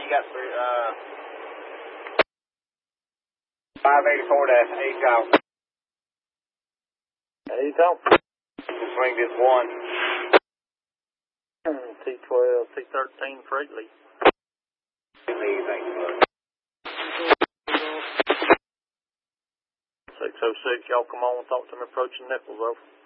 you got 584-8 y'all. There you go. Swing this one. T12, T13 Freakley. Thank you, bud. 606, y'all come on and talk to me approaching Nichols, over.